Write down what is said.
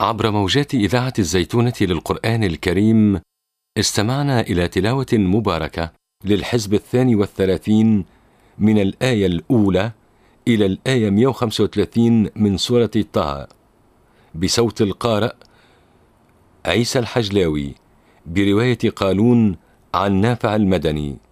عبر موجات إذاعة الزيتونة للقرآن الكريم استمعنا إلى تلاوة مباركة للحزب 32 من الآية الأولى إلى الآية 135 من سورة طه بصوت القارئ عيسى الحجلاوي برواية قالون عن نافع المدني.